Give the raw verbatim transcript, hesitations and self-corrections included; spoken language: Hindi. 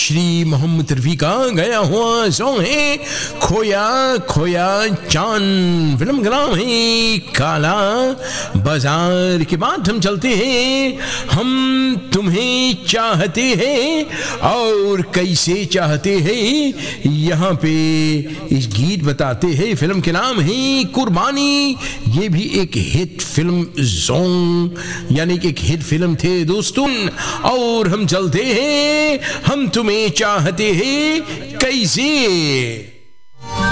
श्री मोहम्मद रफी का गया हुआ सॉन्ग है खोया खोया चांद, फिल्म का नाम है काला बाजार। के बाद हम चलते हैं हम तुम्हें चाहते हैं और कैसे चाहते हैं, यहाँ पे इस गीत बताते हैं। फिल्म के नाम है कुर्बानी। ये भी एक हिट फिल्म सॉन्ग यानी कि एक हिट फिल्म थे दोस्तों। और हम चलते हैं हम तुम्हें चाहते हैं कैसे।